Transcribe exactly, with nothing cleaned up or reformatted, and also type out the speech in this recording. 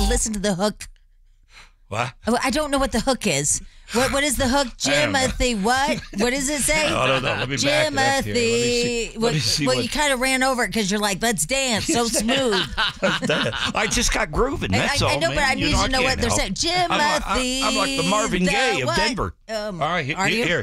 listen to the hook. What? I don't know what the hook is. What What is the hook, Jimothy? What? What does it say? I don't know. Let me back it up here. Let me see- let well, me see well what- you kind of ran over it because you're like, let's dance. So smooth. I just got grooving. That's I, all, I know, man. but I You need to know can't what they're help. saying. Jimothy. I'm like, I'm like the Marvin Gaye of what? Denver. Um, all right, are you? here.